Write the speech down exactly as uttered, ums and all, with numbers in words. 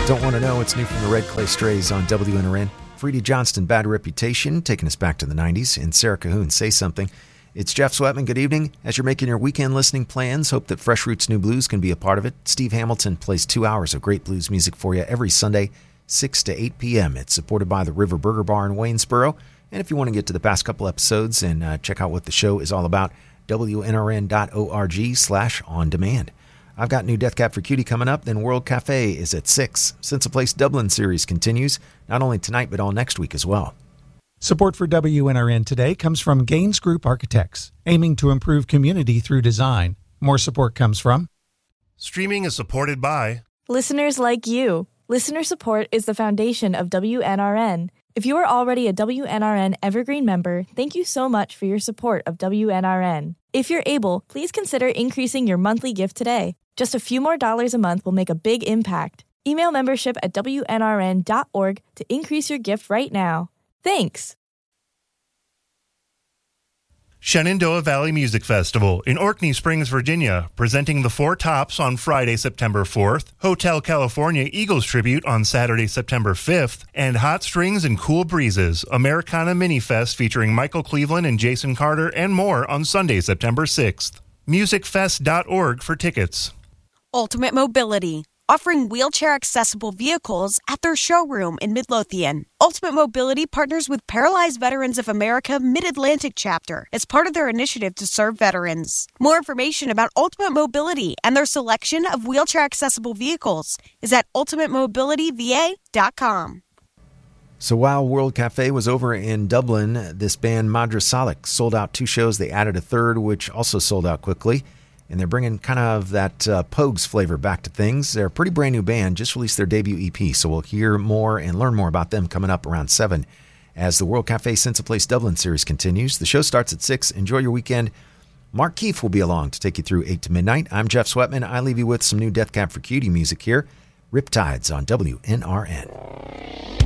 Don't want to know what's new from the Red Clay Strays on W N R N. Freddie Johnston, Bad Reputation, taking us back to the nineties. And Sarah Cahoon, Say Something. It's Jeff Sweatman. Good evening. As you're making your weekend listening plans, hope that Fresh Roots New Blues can be a part of it. Steve Hamilton plays two hours of great blues music for you every Sunday, six to eight p.m. It's supported by the River Burger Bar in Waynesboro. And if you want to get to the past couple episodes and uh, check out what the show is all about, W N R N dot org slash on demand. I've got new Death Cab for Cutie coming up, then World Cafe is at six. Since a Place Dublin series continues, not only tonight, but all next week as well. Support for W N R N today comes from Gaines Group Architects, aiming to improve community through design. More support comes from... Streaming is supported by... listeners like you. Listener support is the foundation of W N R N. If you are already a W N R N Evergreen member, thank you so much for your support of W N R N. If you're able, please consider increasing your monthly gift today. Just a few more dollars a month will make a big impact. Email membership at W N R N dot org to increase your gift right now. Thanks. Shenandoah Valley Music Festival in Orkney Springs, Virginia, presenting the Four Tops on Friday, September fourth, Hotel California Eagles Tribute on Saturday, September fifth, and Hot Strings and Cool Breezes, Americana Mini Fest featuring Michael Cleveland and Jason Carter and more on Sunday, September sixth. music fest dot org for tickets. Ultimate Mobility, offering wheelchair-accessible vehicles at their showroom in Midlothian. Ultimate Mobility partners with Paralyzed Veterans of America Mid-Atlantic Chapter as part of their initiative to serve veterans. More information about Ultimate Mobility and their selection of wheelchair-accessible vehicles is at ultimate mobility v a dot com. So while World Cafe was over in Dublin, this band Madra Salik sold out two shows. They added a third, which also sold out quickly. And they're bringing kind of that uh, Pogues flavor back to things. They're a pretty brand new band, just released their debut E P, so we'll hear more and learn more about them coming up around seven as the World Cafe Since a Place Dublin series continues. The show starts at six. Enjoy your weekend. Mark Keefe will be along to take you through eight to midnight. I'm Jeff Sweatman. I leave you with some new Death Cab for Cutie music here. Riptides on W N R N.